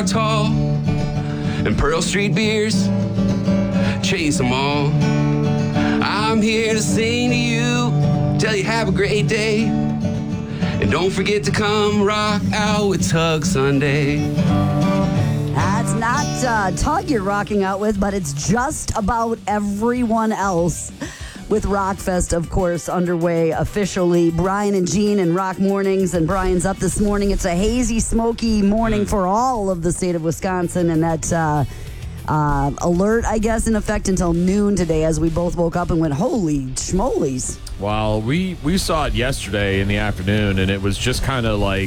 tall and Pearl Street beers, chase them all. I'm here to sing to you, tell you have a great day, and don't forget to come rock out with Tug Sunday. That's not Tug you're rocking out with, but it's just about everyone else. With Rockfest, of course, underway officially. Brian and Gene and Rock Mornings, and Brian's up this morning. It's a hazy, smoky morning for all of the state of Wisconsin, and that alert, I guess, in effect until noon today as we both woke up and went, holy schmolies. Well, we saw it yesterday in the afternoon, and it was just kind of like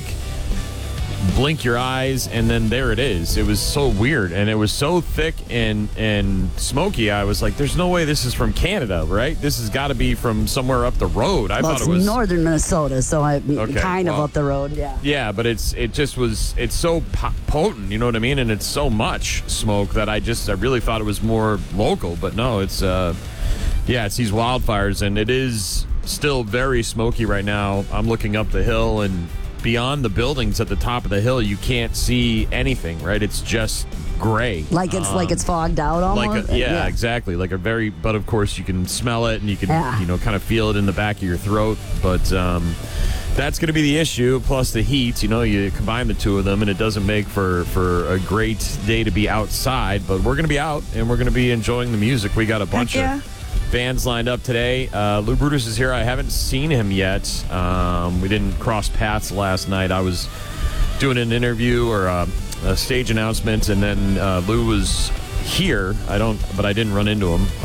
blink your eyes, and then there it is. It was so weird, and it was so thick and smoky. I was like, there's no way this is from Canada, right? This has got to be from somewhere up the road. I thought it was northern Minnesota, so kind of up the road, yeah. Yeah, but it's so potent, you know what I mean? And it's so much smoke that I really thought it was more local, but no, it's it's these wildfires, and it is still very smoky right now. I'm looking up the hill, and beyond the buildings at the top of the hill, you can't see anything, right? It's just gray. Like it's fogged out almost? Yeah, exactly. But of course you can smell it, and you can, kind of feel it in the back of your throat. But that's going to be the issue, plus the heat. You combine the two of them, and it doesn't make for a great day to be outside. But we're going to be out, and we're going to be enjoying the music. We got a bunch of bands lined up today. Lou Brutus is here. I haven't seen him yet. We didn't cross paths last night. I was doing an interview or a stage announcement, and then Lou was here. But I didn't run into him.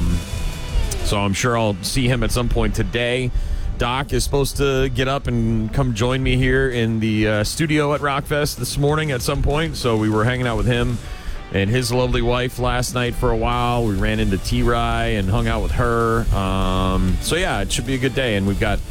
So I'm sure I'll see him at some point today. Doc is supposed to get up and come join me here in the studio at Rockfest this morning at some point. So we were hanging out with him and his lovely wife last night for a while. We ran into T-Rye and hung out with her. So yeah, it should be a good day. And we've got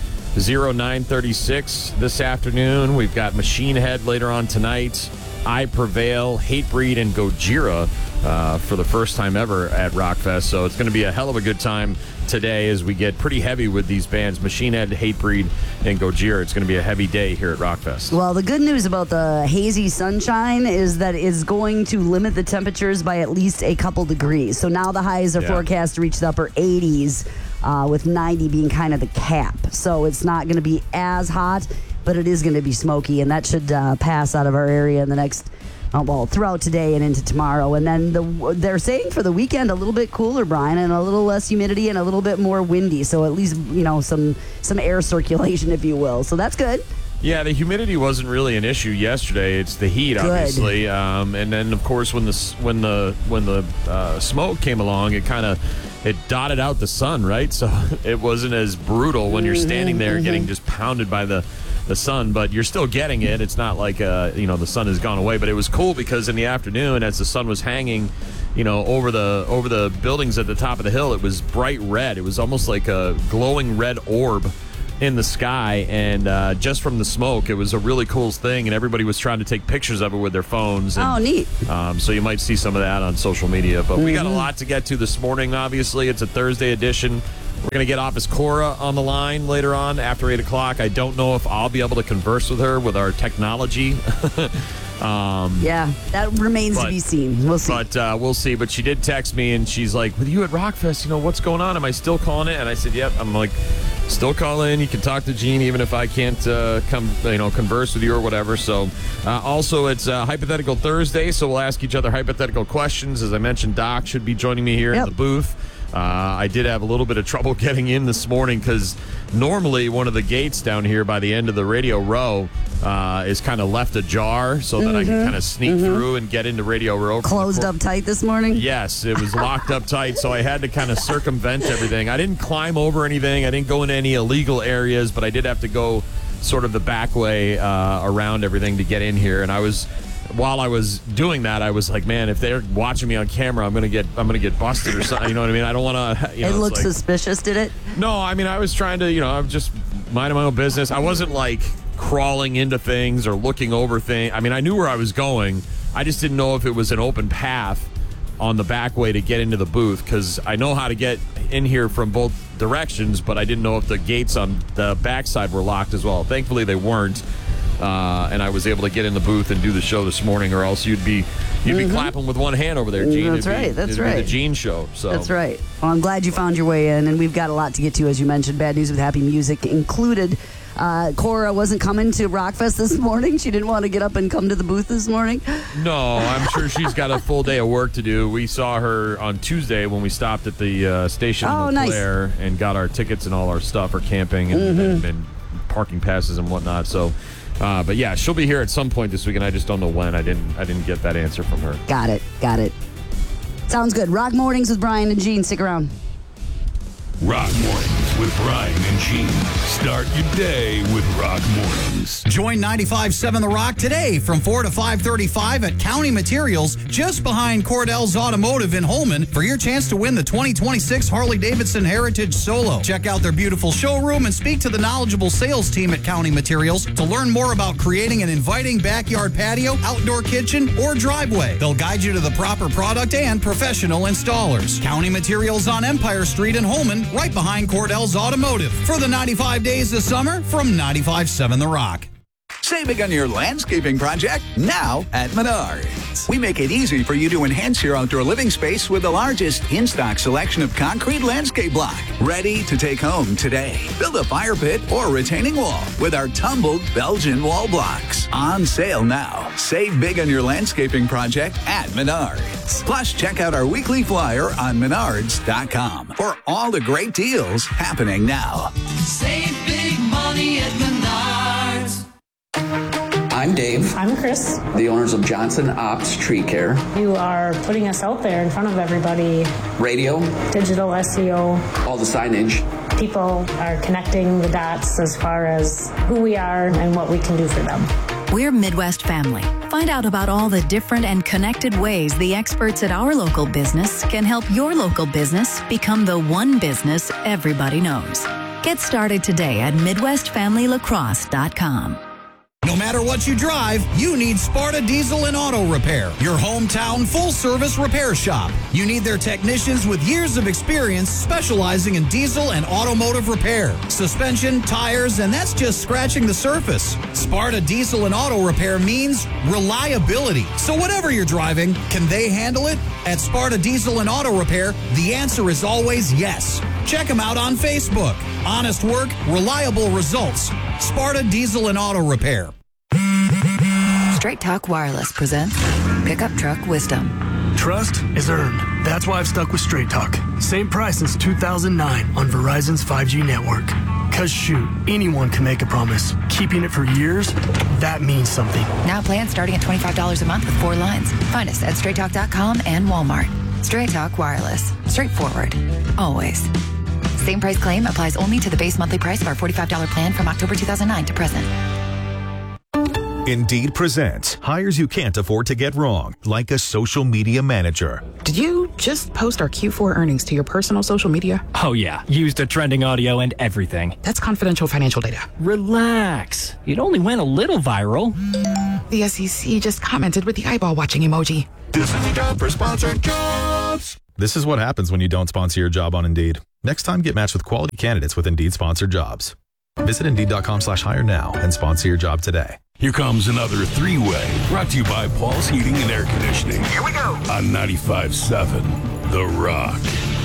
0936 this afternoon. We've got Machine Head later on tonight. I Prevail, Hatebreed, and Gojira for the first time ever at Rockfest. So it's going to be a hell of a good time today as we get pretty heavy with these bands, Machine Head, Hatebreed, and Gojira. It's going to be a heavy day here at Rockfest. Well, the good news about the hazy sunshine is that it's going to limit the temperatures by at least a couple degrees. So now the highs are forecast to reach the upper 80s, with 90 being kind of the cap. So it's not going to be as hot, but it is going to be smoky, and that should pass out of our area in the next throughout today and into tomorrow. And then they're saying for the weekend a little bit cooler, Brian, and a little less humidity and a little bit more windy. So at least, some air circulation, if you will. So that's good. Yeah, the humidity wasn't really an issue yesterday. It's the heat, obviously. And then, of course, when the smoke came along, it dotted out the sun, right? So it wasn't as brutal when you're standing there getting just pounded by the sun, but you're still getting it. It's not like the sun has gone away, but it was cool because in the afternoon, as the sun was hanging over the buildings at the top of the hill, it was bright red. It was almost like a glowing red orb in the sky, and just from the smoke, it was a really cool thing, and everybody was trying to take pictures of it with their phones. And, neat. So you might see some of that on social media, but we got a lot to get to this morning. Obviously, it's a Thursday edition. We're going to get Office Cora on the line later on after 8 o'clock. I don't know if I'll be able to converse with her with our technology. That remains to be seen. We'll see. But we'll see. But she did text me, and she's like, with you at Rockfest, what's going on? Am I still calling it? And I said, yep. I'm like, still call in. You can talk to Gene even if I can't converse with you or whatever. So also, it's Hypothetical Thursday, so we'll ask each other hypothetical questions. As I mentioned, Doc should be joining me here in the booth. I did have a little bit of trouble getting in this morning because normally one of the gates down here by the end of the Radio Row is kind of left ajar so that I can kind of sneak through and get into Radio Row. Closed up tight this morning? Yes, it was locked up tight, so I had to kind of circumvent everything. I didn't climb over anything. I didn't go into any illegal areas, but I did have to go sort of the back way around everything to get in here. And while I was doing that, I was like, man, if they're watching me on camera, I'm gonna get busted or something. You know what I mean? I don't want to. It looked suspicious, did it? No, I mean, I was trying to, I was just minding my own business. I wasn't like crawling into things or looking over things. I mean, I knew where I was going. I just didn't know if it was an open path on the back way to get into the booth because I know how to get in here from both directions, but I didn't know if the gates on the backside were locked as well. Thankfully, they weren't. and I was able to get in the booth and do the show this morning, or else you'd be clapping with one hand over there, Gene. That's right. It'd be the Gene show. So that's right. Well, I'm glad you found your way in, and we've got a lot to get to, as you mentioned. Bad news with happy music included. Cora wasn't coming to Rockfest this morning. She didn't want to get up and come to the booth this morning. No, I'm sure she's got a full day of work to do. We saw her on Tuesday when we stopped at the station in Eau Claire and got our tickets and all our stuff for camping and parking passes and whatnot. So, but yeah, she'll be here at some point this week, and I just don't know when. I didn't get that answer from her. Got it. Sounds good. Rock Mornings with Brian and Gene. Stick around. Rock Mornings with Brian and Gene. Start your day with Rock Mornings. Join 95.7 The Rock today from 4 to 5:35 at County Materials, just behind Cordell's Automotive in Holman, for your chance to win the 2026 Harley-Davidson Heritage Solo. Check out their beautiful showroom and speak to the knowledgeable sales team at County Materials to learn more about creating an inviting backyard patio, outdoor kitchen, or driveway. They'll guide you to the proper product and professional installers. County Materials on Empire Street in Holman, right behind Cordell's Automotive. For the 95 days of summer from 95.7 The Rock. Save big on your landscaping project now at Menards. We make it easy for you to enhance your outdoor living space with the largest in-stock selection of concrete landscape block. Ready to take home today. Build a fire pit or retaining wall with our tumbled Belgian wall blocks. On sale now. Save big on your landscaping project at Menards. Plus, check out our weekly flyer on Menards.com for all the great deals happening now. Save big money at Menards. I'm Dave. I'm Chris. The owners of Johnson Ops Tree Care. You are putting us out there in front of everybody. Radio. Digital SEO. All the signage. People are connecting the dots as far as who we are and what we can do for them. We're Midwest Family. Find out about all the different and connected ways the experts at our local business can help your local business become the one business everybody knows. Get started today at MidwestFamilyLacrosse.com. No matter what you drive, you need Sparta Diesel and Auto Repair, your hometown full-service repair shop. You need their technicians with years of experience specializing in diesel and automotive repair, suspension, tires, and that's just scratching the surface. Sparta Diesel and Auto Repair means reliability. So whatever you're driving, can they handle it? At Sparta Diesel and Auto Repair, the answer is always yes. Check them out on Facebook. Honest work, reliable results. Sparta Diesel and Auto Repair. Straight Talk Wireless presents Pickup Truck Wisdom. Trust is earned. That's why I've stuck with Straight Talk. Same price since 2009 on Verizon's 5G network. Cause shoot, anyone can make a promise. Keeping it for years, that means something. Now plans starting at $25 a month with 4 lines. Find us at straighttalk.com and Walmart. Straight Talk Wireless. Straightforward. Always. Same price claim applies only to the base monthly price of our $45 plan from October 2009 to present. Indeed presents hires you can't afford to get wrong, like a social media manager. Did you just post our Q4 earnings to your personal social media? Oh yeah, used the trending audio and everything. That's confidential financial data. Relax. It only went a little viral. The SEC just commented with the eyeball watching emoji. This is the job for sponsored jobs. This is what happens when you don't sponsor your job on Indeed. Next time, get matched with quality candidates with Indeed sponsored jobs. Visit Indeed.com/hire now and sponsor your job today. Here comes another three-way, brought to you by Paul's Heating and Air Conditioning. Here we go. On 95.7 The Rock.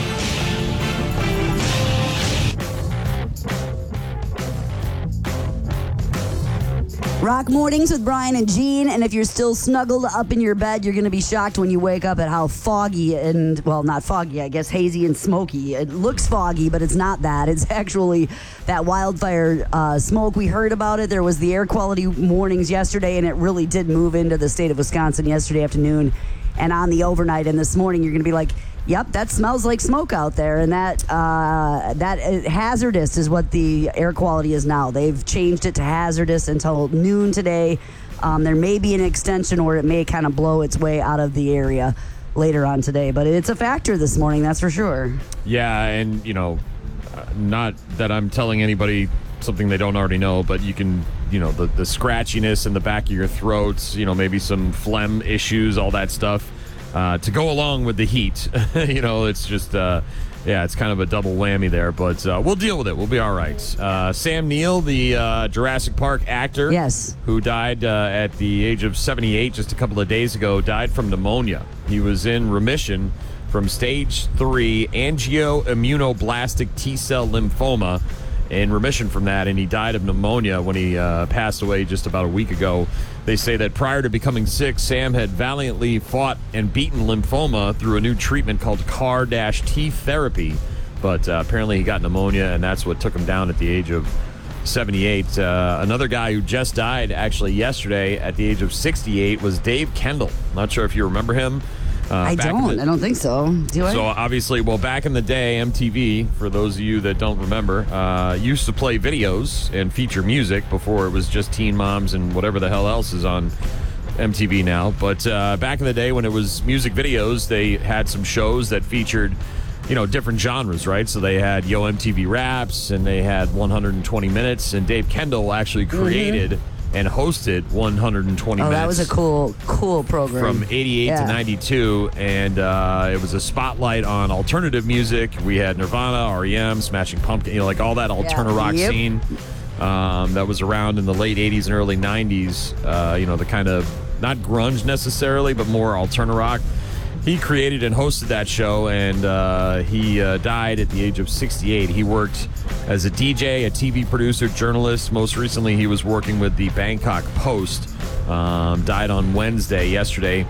Rock Mornings with Brian and Gene, and if you're still snuggled up in your bed, you're going to be shocked when you wake up at how foggy and, well, not foggy, I guess hazy and smoky. It looks foggy, but it's not that. It's actually that wildfire smoke. We heard about it. There was the air quality warnings yesterday, and it really did move into the state of Wisconsin yesterday afternoon and on the overnight. And this morning, you're going to be like, yep, that smells like smoke out there, and that hazardous is what the air quality is now. They've changed it to hazardous until noon today. There may be an extension, or it may kind of blow its way out of the area later on today, but it's a factor this morning, that's for sure. Yeah, and not that I'm telling anybody something they don't already know, but you can, the scratchiness in the back of your throats, maybe some phlegm issues, all that stuff. to go along with the heat. It's just, it's kind of a double whammy there, but we'll deal with it. We'll be all right. Sam Neill, the Jurassic Park actor, yes, who died at the age of 78 just a couple of days ago, died from pneumonia. He was in remission from stage 3 angioimmunoblastic T-cell lymphoma, in remission from that, and he died of pneumonia when he passed away just about a week ago. They say that prior to becoming sick, Sam had valiantly fought and beaten lymphoma through a new treatment called CAR-T therapy, but apparently he got pneumonia, and that's what took him down at the age of 78. Another guy who just died actually yesterday at the age of 68 was Dave Kendall. Not sure if you remember him. I don't think so. Do I? So obviously, back in the day, MTV, for those of you that don't remember, used to play videos and feature music before it was just Teen Moms and whatever the hell else is on MTV now. But back in the day when it was music videos, they had some shows that featured, different genres, right? So they had Yo MTV Raps, and they had 120 Minutes, and Dave Kendall actually created and hosted 120 Minutes. That was a cool program. From 88 to 92, and it was a spotlight on alternative music. We had Nirvana, R.E.M., Smashing Pumpkins, all that alternative rock scene that was around in the late 80s and early 90s. The kind of, not grunge necessarily, but more alternative rock. He created and hosted that show, and he died at the age of 68. He worked as a DJ, a TV producer, journalist. Most recently, he was working with the Bangkok Post. Died on Wednesday, yesterday.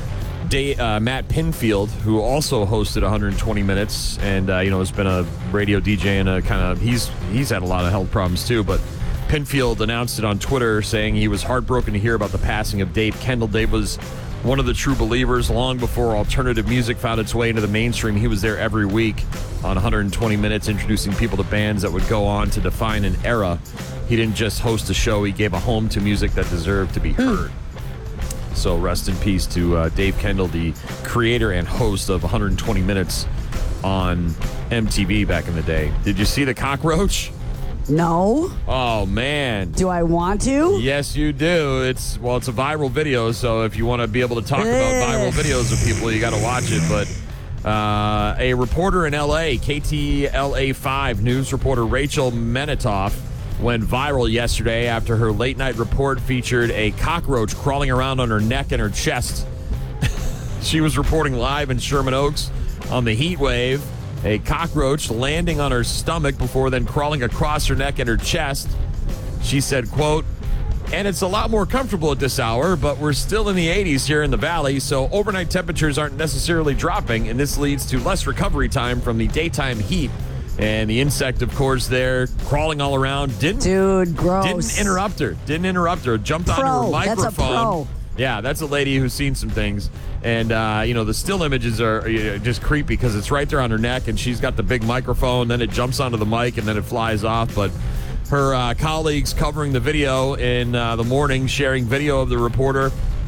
Matt Pinfield, who also hosted 120 Minutes, and has been a radio DJ and he's had a lot of health problems too. But Pinfield announced it on Twitter, saying he was heartbroken to hear about the passing of Dave Kendall. Dave was one of the true believers long before alternative music found its way into the mainstream. He was there every week on 120 Minutes, introducing people to bands that would go on to define an era. He didn't just host a show, he gave a home to music that deserved to be heard. So rest in peace to Dave Kendall, the creator and host of 120 Minutes on MTV back in the day. Did you see the cockroach? No. Oh, man. Do I want to? Yes, you do. It's a viral video, so if you want to be able to talk about viral videos of people, you got to watch it. But a reporter in L.A., KTLA5 news reporter Rachel Menitoff, went viral yesterday after her late-night report featured a cockroach crawling around on her neck and her chest. She was reporting live in Sherman Oaks on the heat wave. A cockroach landing on her stomach before then crawling across her neck and her chest. She said, quote, "And it's a lot more comfortable at this hour, but we're still in the 80s here in the valley, so overnight temperatures aren't necessarily dropping, and this leads to less recovery time from the daytime heat." And the insect, of course, there, crawling all around, gross. Didn't interrupt her. Jumped onto her microphone. That's a pro. Yeah, that's a lady who's seen some things. And, the still images are just creepy because it's right there on her neck, and she's got the big microphone. Then it jumps onto the mic, and then it flies off. But her colleagues covering the video in the morning, sharing video of the reporter,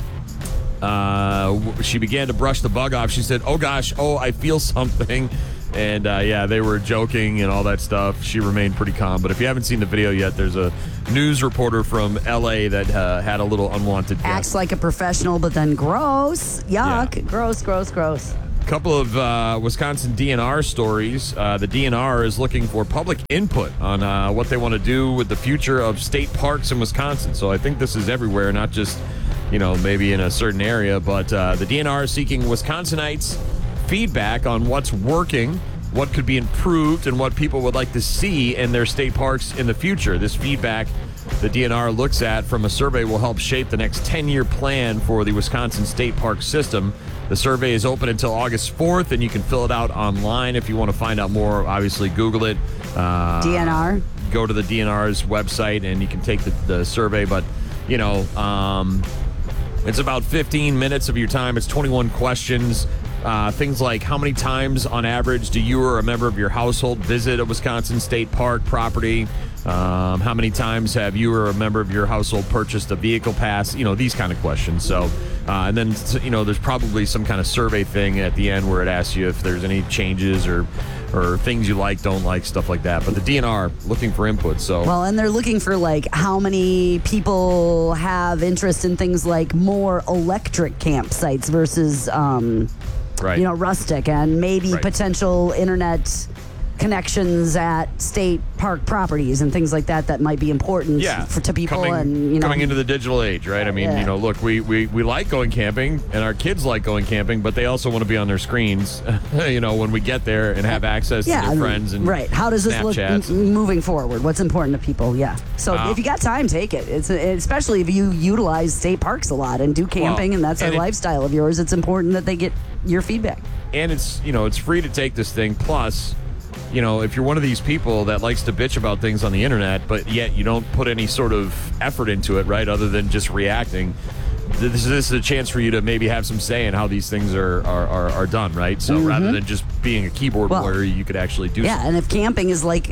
she began to brush the bug off. She said, "Oh, gosh, I feel something." And, they were joking and all that stuff. She remained pretty calm. But if you haven't seen the video yet, there's a news reporter from L.A. that had a little unwanted guest. Acts like a professional, but then gross. Yuck. Yeah. Gross. A couple of Wisconsin DNR stories. The DNR is looking for public input on what they want to do with the future of state parks in Wisconsin. So I think this is everywhere, not just, maybe in a certain area. But the DNR is seeking Wisconsinites' feedback on what's working, what could be improved, and what people would like to see in their state parks in the future. This feedback the DNR looks at from a survey will help shape the next 10-year plan for the Wisconsin state park system. The survey is open until August 4th, and you can fill it out online if you want to find out more. Obviously, Google it. DNR. Go to the DNR's website, and you can take the survey. But, it's about 15 minutes of your time. It's 21 questions. Things like how many times on average do you or a member of your household visit a Wisconsin state park property? How many times have you or a member of your household purchased a vehicle pass? These kind of questions. So, and then, there's probably some kind of survey thing at the end where it asks you if there's any changes or or things you like, don't like, stuff like that. But the DNR looking for input. So well, and they're looking for like how many people have interest in things like more electric campsites versus rustic, and maybe potential internet connections at state park properties and things like that might be important to people. Coming into the digital age, right? I mean, look, we like going camping, and our kids like going camping, but they also want to be on their screens, when we get there and have access to their friends and How does this Snapchats. look moving forward? What's important to people? Yeah. So if you got time, take it. It's especially if you utilize state parks a lot and do camping, and that's a lifestyle of yours. It's important that they get your feedback. And it's it's free to take this thing. Plus, if you're one of these people that likes to bitch about things on the internet, but yet you don't put any sort of effort into it, right, other than just reacting, this is a chance for you to maybe have some say in how these things are done, right? So rather than just being a keyboard warrior, you could actually do something. And if camping is like,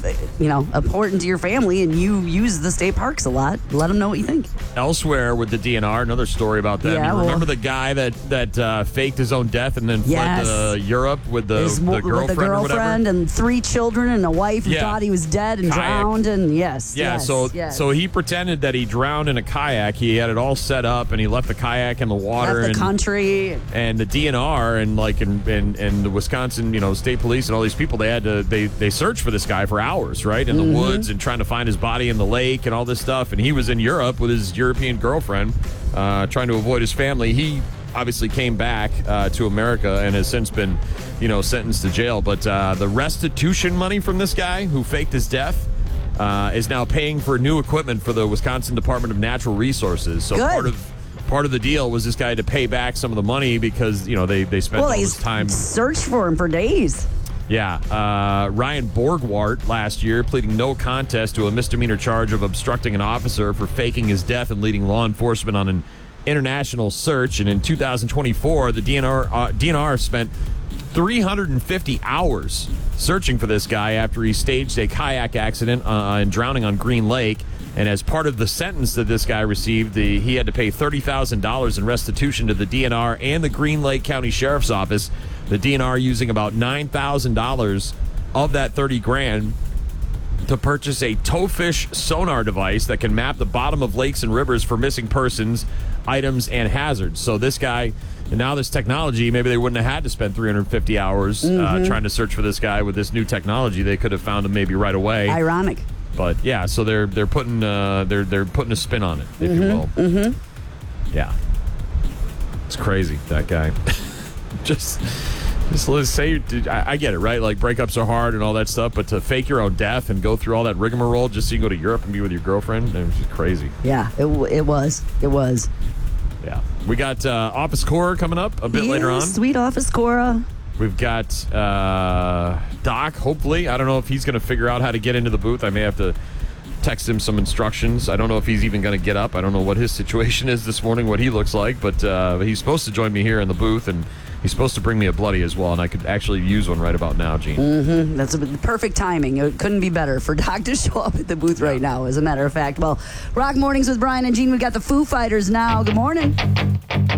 important to your family and you use the state parks a lot, let them know what you think. Elsewhere with the DNR, another story about them. Yeah, remember the guy that faked his own death and then fled to Europe with the girlfriend or whatever? And 3 children and a wife who thought he was dead and drowned. And so he pretended that he drowned in a kayak. He had it all set up, and he left the kayak in the water. Left the country. And the DNR and the Wisconsin, state police and all these people, they searched for this guy for hours, right, in the woods, and trying to find his body in the lake and all this stuff. And he was in Europe with his European girlfriend, trying to avoid his family. He obviously came back to America and has since been, sentenced to jail. But the restitution money from this guy who faked his death is now paying for new equipment for the Wisconsin Department of Natural Resources. So part of the deal was this guy had to pay back some of the money because, they spent all this time. Searched for him for days. Yeah. Ryan Borgwart last year pleading no contest to a misdemeanor charge of obstructing an officer for faking his death and leading law enforcement on an international search. And in 2024, the DNR spent 350 hours searching for this guy after he staged a kayak accident and drowning on Green Lake. And as part of the sentence that this guy received, he had to pay $30,000 in restitution to the DNR and the Green Lake County Sheriff's Office. The DNR using about $9,000 of that $30,000 to purchase a towfish sonar device that can map the bottom of lakes and rivers for missing persons, items, and hazards. So this guy, and now this technology, maybe they wouldn't have had to spend 350 hours trying to search for this guy. With this new technology, they could have found him maybe right away. Ironic. But yeah, so they're putting they're putting a spin on it, if you will. Yeah, it's crazy, that guy. just let's say I get it, right? Like, breakups are hard and all that stuff, but to fake your own death and go through all that rigmarole just so you can go to Europe and be with your girlfriend, it was just crazy. Yeah, it was. Yeah, we got Office Core coming up a bit later on. Sweet Office Core. We've got Doc, hopefully. I don't know if he's going to figure out how to get into the booth. I may have to text him some instructions. I don't know if he's even going to get up. I don't know what his situation is this morning, what he looks like. But he's supposed to join me here in the booth, and he's supposed to bring me a bloody as well, and I could actually use one right about now, Gene. That's perfect timing. It couldn't be better for Doc to show up at the booth right now, as a matter of fact. Well, Rock Mornings with Brian and Gene. We got the Foo Fighters now. Good morning.